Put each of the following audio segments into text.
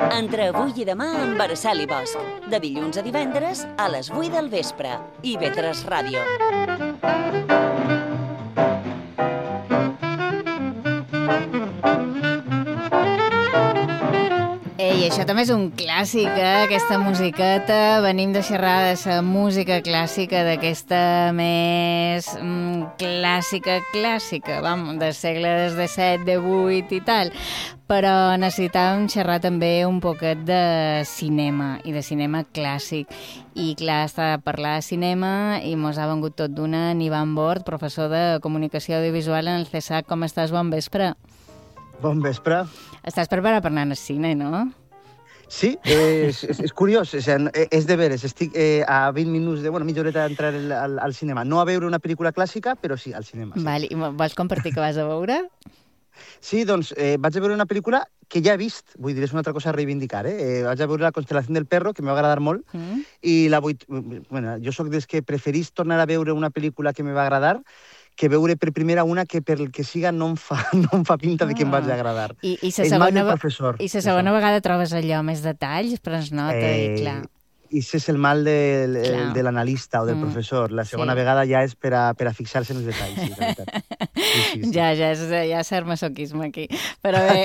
Entre avui i demà amb Araceli Bosch. De dilluns a divendres a les 8 del vespre. IB3 Ràdio. Ei, això també és un clàssic, aquesta musiqueta. Venim de xerrar de la música clàssica, d'aquesta més clàssica, vam, del segle de 7, de 8 i tal. Però necessitàvem xerrar també un poquet de cinema, i de cinema clàssic. I clar, està a parlar de cinema i mos ha vengut tot d'una en Ivan Bort, professor de Comunicació Audiovisual en el CSAC. Com estàs? Bon vespre. Bon vespre. Estàs preparat per anar al cine, no? Sí, és curiós, és de veres, estic a 20 minuts mitja horeta d'entrar al cinema. No a veure una pel·lícula clàssica, però sí, al cinema. Sí. Vale. I vols compartir què vas a veure? Sí, doncs vaig a veure una pel·lícula que ja he vist, vull dir, és una altra cosa a reivindicar, Vaig a veure La constelació del perro, que m'ha agradat molt, i jo sóc dels que preferís tornar a veure una pel·lícula que me va agradar que veure per primera una que per el que siga no em fa pinta de que em vagi agradar. I és mal del professor. I la segona vegada trobes allò més detalls, però es nota, i clar. I és el mal de l'analista o del professor. La segona vegada ja és per a fixar-se en els detalls. Sí, la veritat. Sí. Ja és cert masoquisme aquí. Però bé,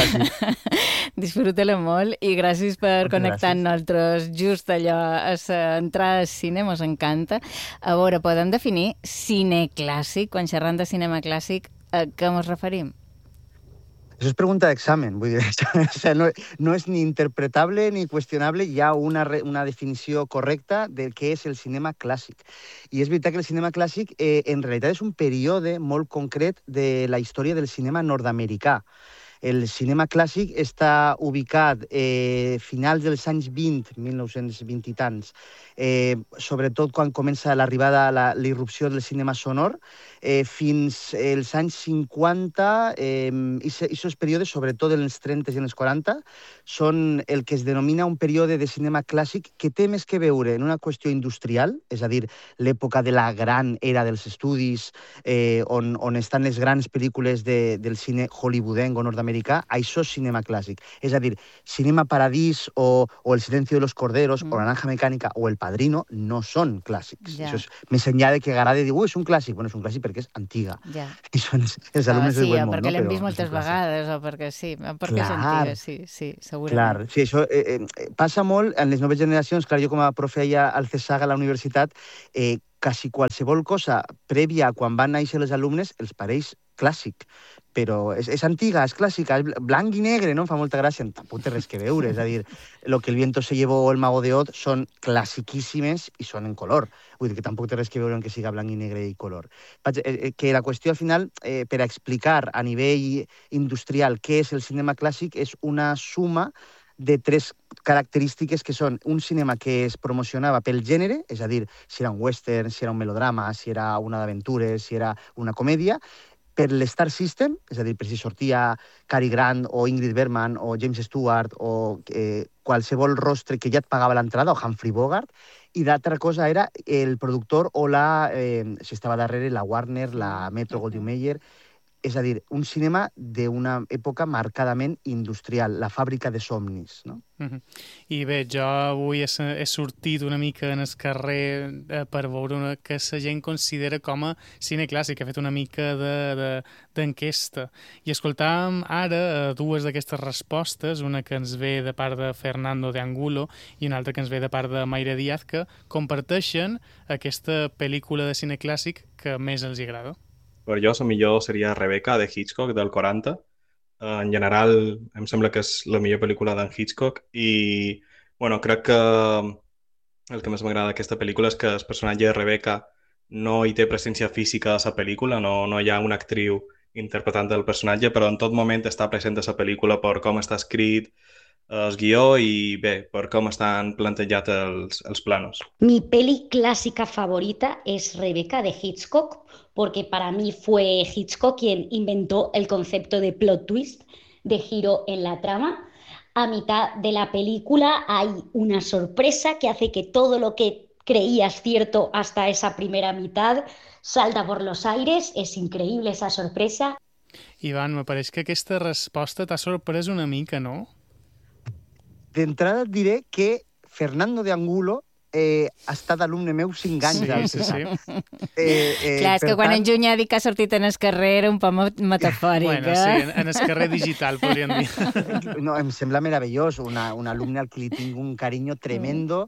disfruta-la molt i gràcies per connectar amb nosaltres just allò a l'entrada al cine, mos encanta. A veure, podem definir cine clàssic? Quan xerrant de cinema clàssic, a què mos referim? Això és pregunta d'examen, vull dir, no és ni interpretable ni qüestionable, hi ha una definició correcta del que és el cinema clàssic. I és veritat que el cinema clàssic en realitat és un període molt concret de la història del cinema nord-americà. El cinema clàssic està ubicat finals dels anys 20, 1920 i tants, sobretot quan comença l'arribada, la irrupció del cinema sonor, fins als anys 50, i aquests períodes, sobretot en els 30 i en els 40, són el que es denomina un període de cinema clàssic que té més que veure en una qüestió industrial, és a dir, l'època de la gran era dels estudis, on estan les grans pel·lícules del cine hollywoodenc o nord-americà, això és cinema clàssic. És a dir, Cinema Paradís o El silencio de los corderos o La naranja mecànica o El Padrino no són clàssics. Això és més enllà de que agrada dir, és un clàssic. Bueno, és un clàssic perquè és antiga. I són els alumnes del buen món, perquè l'hem vist moltes vegades, o perquè sí, perquè és antiga, sí, segurament. Clar, sí, això passa molt en les noves generacions. Clar, jo com a profe allà al CSAC, a la universitat, quasi qualsevol cosa prèvia a quan van néixer les alumnes els pareix clàssic. Però és antiga, és clàssica, és blanc i negre, no? Em fa molta gràcia, tampoc té res que veure. És a dir, Lo que el viento se llevó o El mago de Oz són classiquíssimes i són en color. Vull dir que tampoc té res que veure en que siga blanc i negre i color. Que la qüestió, al final, per a explicar a nivell industrial què és el cinema clàssic, és una suma de tres característiques que són un cinema que es promocionava pel gènere, és a dir, si era un western, si era un melodrama, si era una d'aventures, si era una comèdia, per l'Star System, és a dir, per si sortia Cary Grant o Ingrid Bergman o James Stewart o qualsevol rostre que ja et pagava l'entrada, o Humphrey Bogart, i l'altra cosa era el productor o si estava darrere, la Warner, la Metro-Goldwyn-Mayer. És a dir, un cinema d'una època marcadament industrial, la fàbrica de somnis, no? I bé, jo avui he sortit una mica en el carrer per veure que la gent considera com a cine clàssic. He fet una mica d'enquesta. I escoltàvem ara dues d'aquestes respostes, una que ens ve de part de Fernando de Angulo i una altra que ens ve de part de Mayra Díaz, que comparteixen aquesta pel·lícula de cine clàssic que més els agrada. Per jo, la millor seria Rebecca, de Hitchcock, del 40. En general, em sembla que és la millor pel·lícula d'en Hitchcock i, crec que el que més m'agrada d'aquesta pel·lícula és que el personatge de Rebecca no hi té presència física a la pel·lícula, no hi ha una actriu interpretant el personatge, però en tot moment està present a la pel·lícula per com està escrit el guió i bé, per com estan plantejats els planos. Mi peli clásica favorita es Rebecca de Hitchcock, porque para mí fue Hitchcock quien inventó el concepto de plot twist, de giro en la trama. A mitad de la película hay una sorpresa que hace que todo lo que creías cierto hasta esa primera mitad salta por los aires. Es increíble esa sorpresa. Ivan, me pareix que aquesta resposta t'ha sorprès una mica, no? D'entrada et diré que Fernando de Angulo ha estat alumne meu 5 anys al CESAC. Clar, és que quan en Junyà dic que ha sortit en el carrer era un poc metafòric. Bueno, sí, en el carrer digital, podríem dir. No, em sembla meravellós, un alumne al que li tinc un carinyo tremendo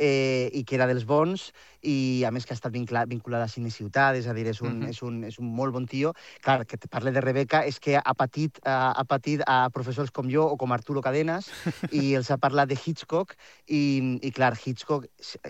i que era dels bons i a més que ha estat vinculat a Cine Ciutat, és a dir, és un molt bon tio. Clar, que te parle de Rebeca és que ha patit a professors com jo o com Arturo Cadenas i els ha parlat de Hitchcock i clar, Hitchcock,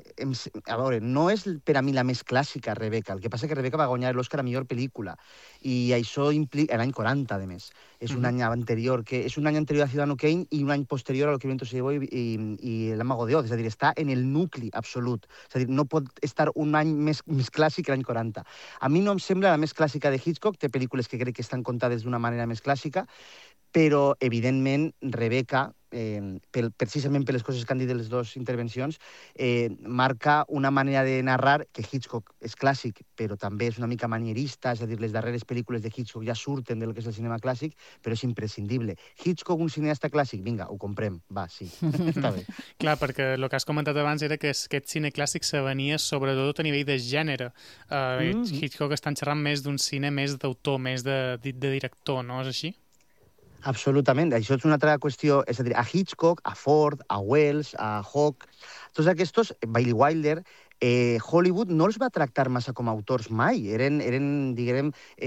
a veure, no és per a mi la més clàssica, Rebeca. El que passa és que Rebeca va guanyar l'Oscar a millor pel·lícula i això implica... L'any 40, a més. És un any anterior a Ciudadano Kane i un any posterior a Lo que viento se llevó i El Mago de Oz. És a dir, està en el nucli absolut. És a dir, no pot estar un any més clàssic que l'any 40. A mi no em sembla la més clàssica de Hitchcock, té pel·lícules que crec que estan contades d'una manera més clàssica, però, evidentment, Rebeca, precisament per les coses que han dit de les dues intervencions, marca una manera de narrar que Hitchcock és clàssic, però també és una mica manierista, és a dir, les darreres pel·lícules de Hitchcock ja surten del que és el cinema clàssic, però és imprescindible. Hitchcock, un cineasta clàssic? Vinga, ho comprem, va, sí, està bé. Clar, perquè el que has comentat abans era que aquest cine clàssic se venia sobretot a nivell de gènere. Hitchcock estan xerrant més d'un cine més d'autor, més de director, no és així? Absolutament, això és una altra qüestió, és a dir, a Hitchcock, a Ford, a Wells, a Hawke, tots aquests, Billy Wilder, Hollywood no els va tractar massa com a autors mai, eren diguem,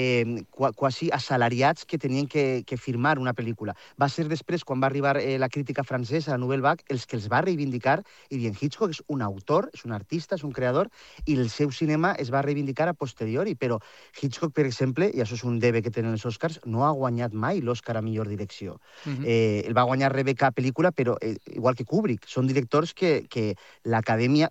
quasi assalariats que tenien que firmar una pel·lícula. Va ser després, quan va arribar la crítica francesa, la Nouvelle Vague, els que els va reivindicar i dient Hitchcock és un autor, és un artista, és un creador, i el seu cinema es va reivindicar a posteriori, però Hitchcock, per exemple, i això és un debe que tenen els Oscars, no ha guanyat mai l'Oscar a millor direcció. El va guanyar Rebeca a pel·lícula, però igual que Kubrick, són directors que l'acadèmia,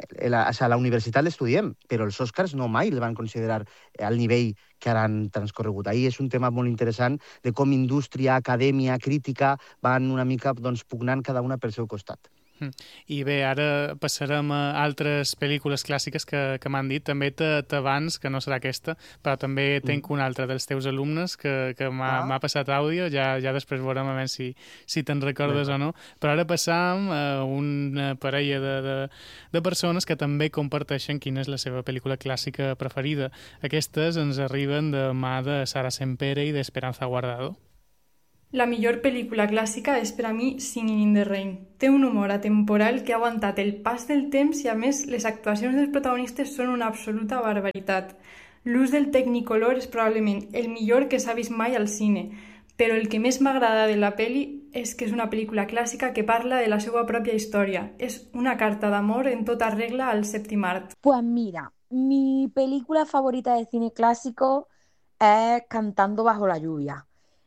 a la universitat l'estudiem, però els Oscars no mai el van considerar al nivell que ara han transcorregut. Ahir és un tema molt interessant de com indústria, acadèmia, crítica van una mica pugnant cada una pel seu costat. I bé, ara passarem a altres pel·lícules clàssiques que m'han dit. També t'abans, que no serà aquesta, però també tenc un altre dels teus alumnes que m'ha passat àudio, ja després veurem a veure si te'n recordes o no. Però ara passam a una parella de persones que també comparteixen quina és la seva pel·lícula clàssica preferida. Aquestes ens arriben de mà de Sara Sempere i d'Esperanza Guardado. La millor pel·lícula clàssica és per a mi Singing in the Rain. Té un humor atemporal que ha aguantat el pas del temps i, a més, les actuacions dels protagonistes són una absoluta barbaritat. L'ús del Technicolor és probablement el millor que s'ha vist mai al cine, però el que més m'agrada de la pel·li és que és una pel·lícula clàssica que parla de la seva pròpia història. És una carta d'amor en tota regla al sèptim art. Pues mira, mi película favorita de cine clásico es Cantando bajo la lluvia.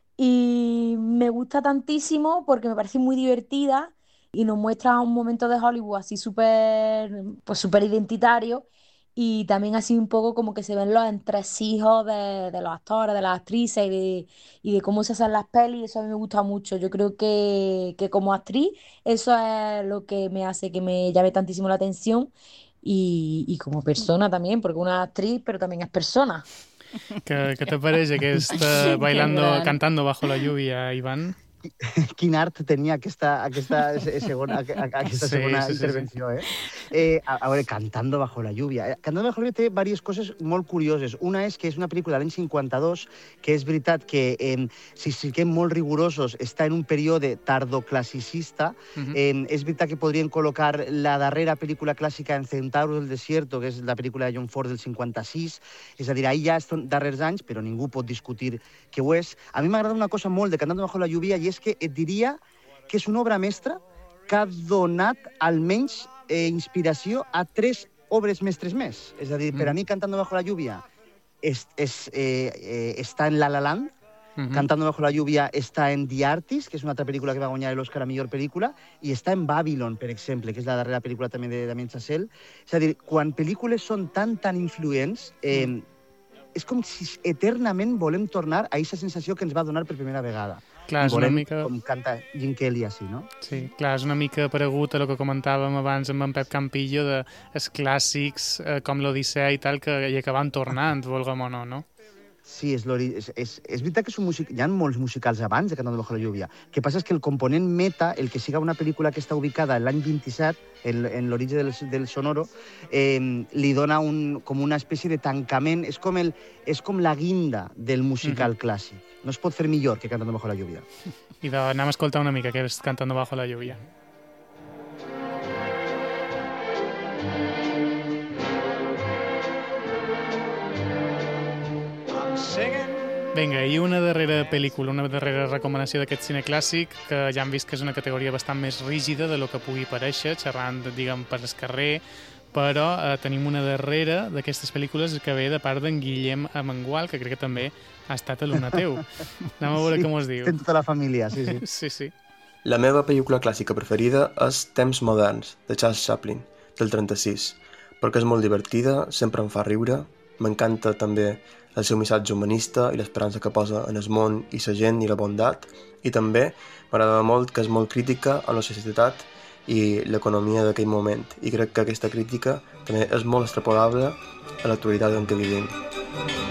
Y me gusta tantísimo porque me parece muy divertida y nos muestra un momento de Hollywood así súper identitario y también así un poco como que se ven los entresijos de los actores, de las actrices y de cómo se hacen las pelis. Eso a mí me gusta mucho. Yo creo que como actriz eso es lo que me hace que me llame tantísimo la atención y como persona también, porque una es actriz pero también es persona. ¿Qué te parece cantando bajo la lluvia, Iván? Quin art tenia aquesta segona intervenció, A veure, Cantando bajo la lluvia. Cantando bajo la lluvia té diverses coses molt curioses. Una és que és una pel·lícula de l'any 52, que és veritat que, si siguem molt rigorosos, està en un període tardoclassicista. És veritat que podrien col·locar la darrera pel·lícula clàssica en Centauros del Desierto, que és la pel·lícula de John Ford del 56. És a dir, ahir ja són darrers anys, però ningú pot discutir que ho és. A mi m'agrada una cosa molt de Cantando bajo la lluvia i és que et diria que és una obra mestra que ha donat almenys inspiració a 3 obres mestres més. És a dir, per a mi Cantando bajo la lluvia està en La La Land, Cantando bajo la lluvia està en The Artist, que és una altra pel·lícula que va guanyar l'Oscar a millor pel·lícula, i està en Babylon, per exemple, que és la darrera pel·lícula també de Damien Chazelle. És a dir, quan pel·lícules són tan influents, és com si eternament volem tornar a aquesta sensació que ens va donar per primera vegada. Clar, és una mica... Com canta Gene Kelly, així, no? Sí, clar, és una mica paregut a el que comentàvem abans amb en Pep Campillo dels clàssics com l'Odissea i tal, que van tornant, vulguem o no, no? Sí, és veritat que hi ha molts musicals abans de Cantando bajo la lluvia. El que passa és que el component meta, el que siga una pel·lícula que està ubicada l'any 27, en l'origen del sonoro, li dona com una espècie de tancament. És com la guinda del musical clàssic. No es pot fer millor que Cantando bajo la lluvia. I anem a escoltar una mica, que és Cantando bajo la lluvia. Vinga, i una darrera pel·lícula, una darrera recomanació d'aquest cine clàssic, que ja hem vist que és una categoria bastant més rígida de lo que pugui parèixer, xerrant, diguem, per el carrer, però tenim una darrera d'aquestes pel·lícules que ve de part d'en Guillem Amengual, que crec que també ha estat alumne teu. Anem a veure com us diu. Fent tota la família, sí. Sí. La meva pel·lícula clàssica preferida és Temps moderns, de Charles Chaplin, del 36, perquè és molt divertida, sempre em fa riure, m'encanta també el seu missatge humanista i l'esperança que posa en el món i la gent i la bondat, i també m'agrada molt que és molt crítica a la societat i l'economia d'aquell moment, i crec que aquesta crítica també és molt extrapolable a l'actualitat en què vivim.